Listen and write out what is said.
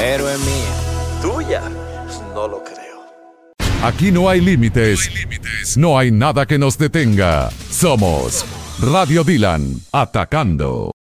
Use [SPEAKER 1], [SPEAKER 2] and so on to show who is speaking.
[SPEAKER 1] pero es mía.
[SPEAKER 2] ¿Tuya? No lo creo.
[SPEAKER 3] Aquí no hay límites. No hay nada que nos detenga. Somos Radio Dylan, atacando.